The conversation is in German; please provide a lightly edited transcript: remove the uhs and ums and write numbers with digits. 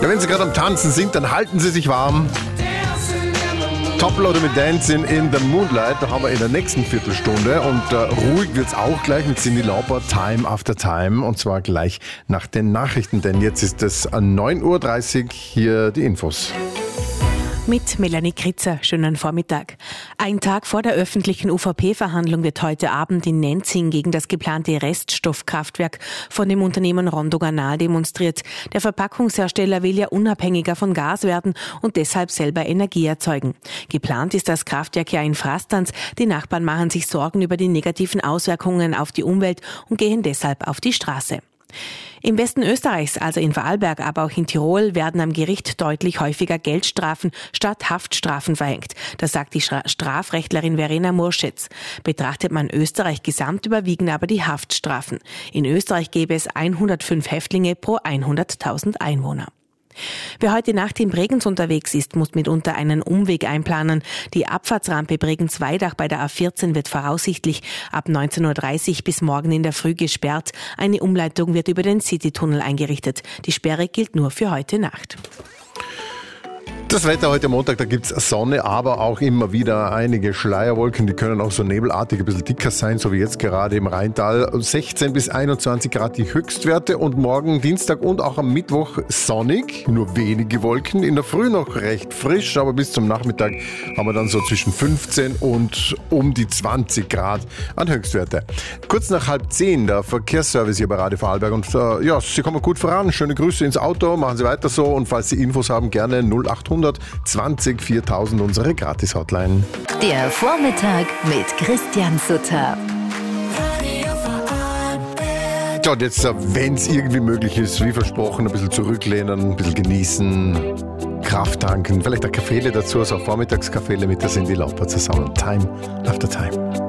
Ja, wenn Sie gerade am Tanzen sind, dann halten Sie sich warm. Toploader mit Dancing in the Moonlight, da haben wir in der nächsten Viertelstunde und ruhig wird's auch gleich mit Cyndi Lauper, Time After Time, und zwar gleich nach den Nachrichten, denn jetzt ist es 9.30 Uhr, hier die Infos. Mit Melanie Kritzer, schönen Vormittag. Ein Tag vor der öffentlichen UVP-Verhandlung wird heute Abend in Nenzing gegen das geplante Reststoffkraftwerk von dem Unternehmen Rondo Garnal demonstriert. Der Verpackungshersteller will ja unabhängiger von Gas werden und deshalb selber Energie erzeugen. Geplant ist das Kraftwerk ja in Frastanz. Die Nachbarn machen sich Sorgen über die negativen Auswirkungen auf die Umwelt und gehen deshalb auf die Straße. Im Westen Österreichs, also in Vorarlberg, aber auch in Tirol, werden am Gericht deutlich häufiger Geldstrafen statt Haftstrafen verhängt. Das sagt die Strafrechtlerin Verena Murschitz. Betrachtet man Österreich gesamt, überwiegen aber die Haftstrafen. In Österreich gäbe es 105 Häftlinge pro 100.000 Einwohner. Wer heute Nacht in Bregenz unterwegs ist, muss mitunter einen Umweg einplanen. Die Abfahrtsrampe Bregenz-Weidach bei der A14 wird voraussichtlich ab 19.30 Uhr bis morgen in der Früh gesperrt. Eine Umleitung wird über den Citytunnel eingerichtet. Die Sperre gilt nur für heute Nacht. Das Wetter heute Montag, da gibt's Sonne, aber auch immer wieder einige Schleierwolken, die können auch so nebelartig ein bisschen dicker sein, so wie jetzt gerade im Rheintal. 16 bis 21 Grad die Höchstwerte und morgen Dienstag und auch am Mittwoch sonnig, nur wenige Wolken, in der Früh noch recht frisch, aber bis zum Nachmittag haben wir dann so zwischen 15 und um die 20 Grad an Höchstwerte. Kurz nach 9:30 der Verkehrsservice hier bei Radio Vorarlberg und ja, Sie kommen gut voran, schöne Grüße ins Auto, machen Sie weiter so und falls Sie Infos haben, gerne 0800 20 4000 unsere Gratis-Hotline. Der Vormittag mit Christian Sutter. Ja, und jetzt, wenn es irgendwie möglich ist, wie versprochen, ein bisschen zurücklehnen, ein bisschen genießen, Kraft tanken, vielleicht ein Kaffeele dazu, so ein Vormittagskaffeele mit der Cyndi Lauper zusammen. Time After Time.